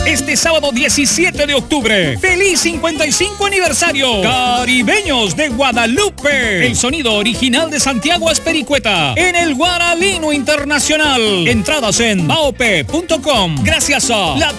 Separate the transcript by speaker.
Speaker 1: Este sábado 17 de octubre. ¡Feliz 55 aniversario! Caribeños de Guadalupe. El sonido original de Santiago Espericueta. En el Guaralino Internacional. Entradas en maope.com. Gracias a la